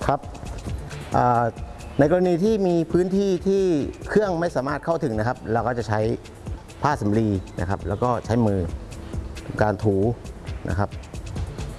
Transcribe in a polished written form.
ครับในกรณีที่มีพื้นที่ที่เครื่องไม่สามารถเข้าถึงนะครับเราก็จะใช้ผ้าสำลีนะครับแล้วก็ใช้มือการถูนะครับ